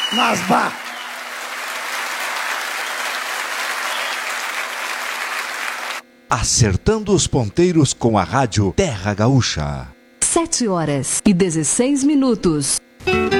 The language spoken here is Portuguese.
Mas vá. Acertando os ponteiros com a rádio Terra Gaúcha. 7 horas e 16 minutos.